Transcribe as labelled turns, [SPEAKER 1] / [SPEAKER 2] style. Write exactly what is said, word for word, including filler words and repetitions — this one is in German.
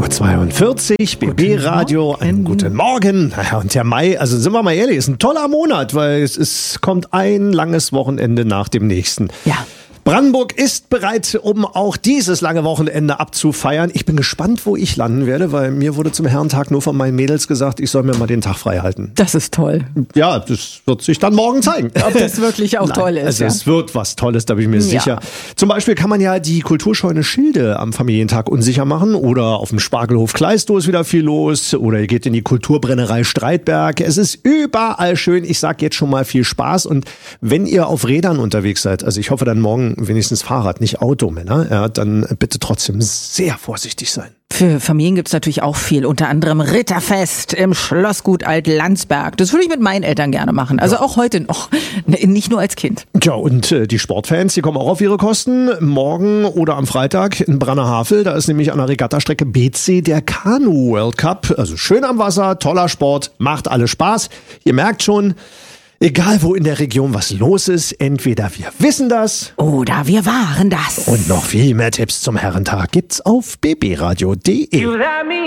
[SPEAKER 1] Uhr zweiundvierzig, B B-Radio, einen guten Morgen. Naja, und der Mai, also sind wir mal ehrlich, ist ein toller Monat, weil es ist, kommt ein langes Wochenende nach dem nächsten.
[SPEAKER 2] Ja.
[SPEAKER 1] Brandenburg ist bereit, um auch dieses lange Wochenende abzufeiern. Ich bin gespannt, wo ich landen werde, weil mir wurde zum Herrentag nur von meinen Mädels gesagt, ich soll mir mal den Tag frei halten.
[SPEAKER 2] Das ist toll.
[SPEAKER 1] Ja, das wird sich dann morgen zeigen.
[SPEAKER 2] Ob das wirklich auch
[SPEAKER 1] Nein,
[SPEAKER 2] toll ist.
[SPEAKER 1] Also
[SPEAKER 2] ja.
[SPEAKER 1] es wird was Tolles, da bin ich mir
[SPEAKER 2] Ja.
[SPEAKER 1] sicher. Zum Beispiel kann man ja die Kulturscheune Schilde am Familientag unsicher machen oder auf dem Spargelhof Kleistow ist wieder viel los oder ihr geht in die Kulturbrennerei Streitberg. Es ist überall schön. Ich sag jetzt schon mal viel Spaß und wenn ihr auf Rädern unterwegs seid, also ich hoffe dann morgen wenigstens Fahrrad, nicht Auto, Männer, ja, dann bitte trotzdem sehr vorsichtig sein.
[SPEAKER 2] Für Familien gibt's natürlich auch viel, unter anderem Ritterfest im Schlossgut Alt-Landsberg. Das würde ich mit meinen Eltern gerne machen, also ja. Auch heute noch, nicht nur als Kind.
[SPEAKER 1] Tja, und äh, die Sportfans, die kommen auch auf ihre Kosten. Morgen oder am Freitag in Brannerhavel, da ist nämlich an der Regattastrecke B C der Kanu World Cup. Also schön am Wasser, toller Sport, macht alles Spaß. Ihr merkt schon, egal wo in der Region was los ist, entweder wir wissen das
[SPEAKER 2] oder wir waren das.
[SPEAKER 1] Und noch viel mehr Tipps zum Herrentag gibt's auf b b radio punkt d e.